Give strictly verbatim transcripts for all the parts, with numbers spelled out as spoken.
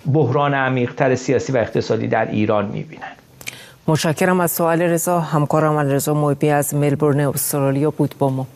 بحران عمیق‌تر سیاسی و اقتصادی در ایران می‌بینن. متشکرم از سوال رضا. همکارم علیرضا محبی از ملبورن استرالیا بود با ما.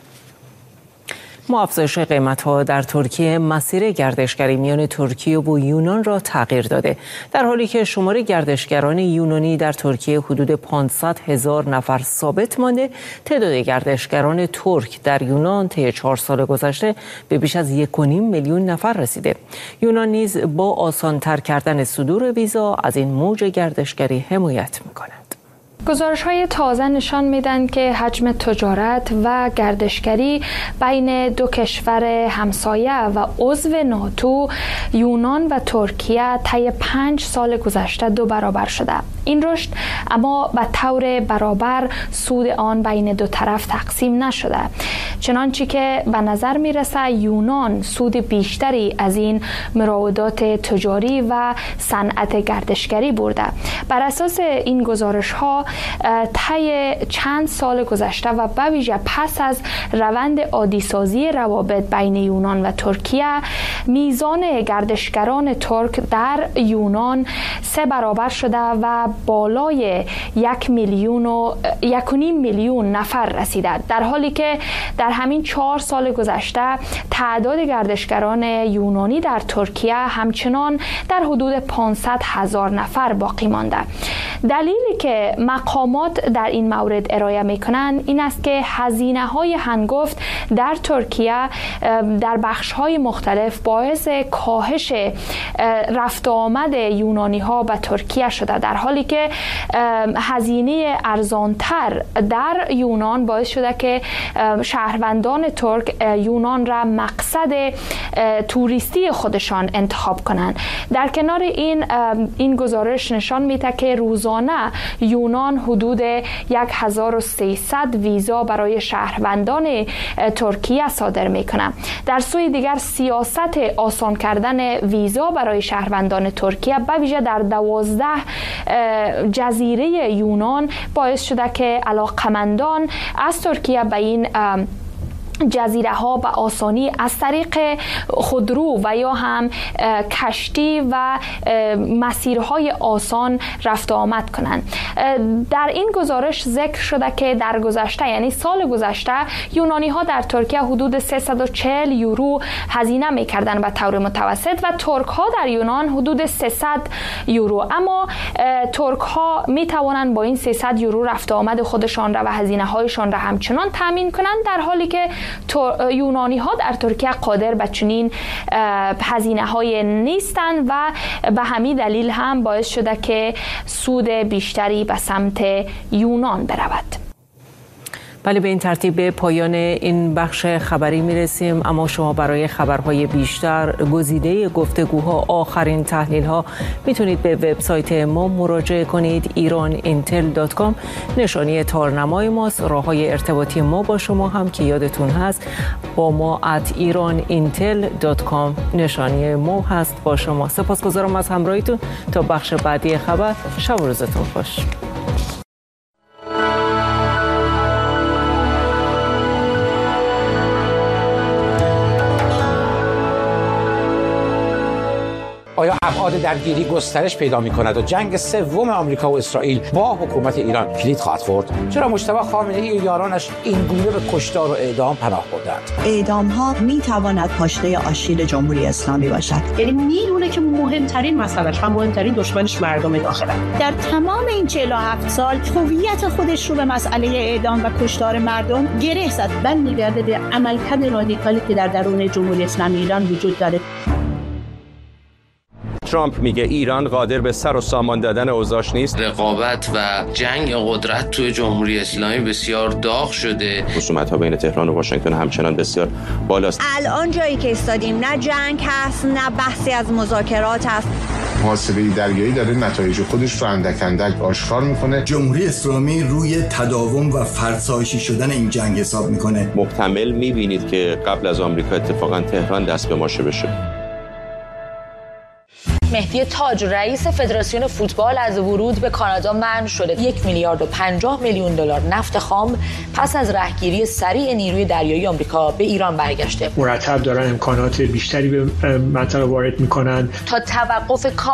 ما افزایش قیمت‌ها در ترکیه مسیر گردشگری میان ترکیه و یونان را تغییر داده، در حالی که شمار گردشگران یونانی در ترکیه حدود پانصد هزار نفر ثابت مانده. تعداد گردشگران ترک در یونان طی چهار سال گذشته به بیش از یک و نیم میلیون نفر رسیده. یونان نیز با آسان‌تر کردن صدور ویزا از این موج گردشگری حمایت می‌کند. گزارش‌های تازه نشان میدن که حجم تجارت و گردشگری بین دو کشور همسایه و عضو ناتو یونان و ترکیه طی پنج سال گذشته دو برابر شده. این رشد اما به طور برابر سود آن بین دو طرف تقسیم نشده، چنانچه که به نظر میرسه یونان سود بیشتری از این مراودات تجاری و صنعت گردشگری برده. بر اساس این گزارش‌ها طی چند سال گذشته و به ویژه پس از روند عادی‌سازی روابط بین یونان و ترکیه، میزان گردشگران ترک در یونان سه برابر شده و بالای یک میلیون و یک و نیم میلیون نفر رسیده، در حالی که در همین چهار سال گذشته تعداد گردشگران یونانی در ترکیه همچنان در حدود پانصد هزار نفر باقی مانده. دلیلی که مقامات در این مورد ارائه میکنند این است که هزینه های هنگفت در ترکیه در بخش های مختلف باعث کاهش رفت آمد یونانی ها به ترکیه شده، در حالی که هزینه ارزانتر در یونان باعث شده که شهروندان ترک یونان را مقصد توریستی خودشان انتخاب کنند. در کنار این این گزارش نشان میده که روزانه یونان حدود هزار و سیصد ویزا برای شهروندان ترکیه صادر میکنه. در سوی دیگر سیاست آسان کردن ویزا برای شهروندان ترکیه به ویژه در دوازده جزیره یونان باعث شده که علاقمندان از ترکیه به این جزیره ها به آسانی از طریق خودرو و یا هم کشتی و مسیرهای آسان رفت و آمد کنند. در این گزارش ذکر شده که در گذشته، یعنی سال گذشته، یونانی ها در ترکیه حدود سیصد و چهل یورو هزینه میکردن به طور متوسط و ترک ها در یونان حدود سیصد یورو، اما ترک ها می توانند با این سیصد یورو رفت و آمد خودشان را و هزینه هایشان را همچنان تامین کنند، در حالی که یونانی ها در ترکیه قادر به چنین هزینه های نیستند و به همین دلیل هم باعث شده که سود بیشتری به سمت یونان برود. بله، به این ترتیب به پایان این بخش خبری میرسیم، اما شما برای خبرهای بیشتر، گزیده گفتگوها، آخرین تحلیلها میتونید به وبسایت ما مراجعه کنید. ایران اینتل دات کام نشانی تارنمای ماست. راههای ارتباطی ما با شما هم که یادتون هست با ما ات ایران اینتل دات کام نشانی ما هست با شما. سپاسگزارم از همراهیتون. تا بخش بعدی خبر، شب و روزتون خوش. آیا ابعاد درگیری گسترش پیدا می‌کند و جنگ سوم آمریکا و اسرائیل با حکومت ایران کلید خواهد خورد؟ چرا مجتبی خامنه‌ای و یارانش این گونه به کشتار و اعدام پناه بردند؟ اعدام‌ها می‌تواند پاشنه آشیل جمهوری اسلامی باشد. یعنی میدونه که مهمترین مسئلهش و مهمترین دشمنش مردم داخلند. در تمام این چهل و هفت سال هویت خودش رو به مسئله اعدام و کشتار مردم گره زد. من می‌گرده به عملکرد رادیکالی که در درون جمهوری اسلامی ایران وجود داره. ترامپ میگه ایران قادر به سر و سامان دادن اوضاعش نیست. رقابت و جنگ قدرت توی جمهوری اسلامی بسیار داغ شده. خصومت‌ها بین تهران و واشنگتن همچنان بسیار بالاست. الان جایی که ایستادیم نه جنگ هست، نه بحثی از مذاکرات هست. محاصره دریایی داره نتایج خودش رو اندک اندک آشکار میکنه. جمهوری اسلامی روی تداوم و فرسایشی شدن این جنگ حساب میکنه. محتمل میبینید که قبل از آمریکا اتفاقا تهران دست به ماشه بشه. مهدی تاج رئیس فدراسیون فوتبال از ورود به کانادا منع شده. یک میلیارد و پنجاه میلیون دلار نفت خام پس از رهگیری سریع نیروی دریایی آمریکا به ایران برگشته. مرتب دارن امکانات بیشتری به منطقه وارد میکنن تا توقف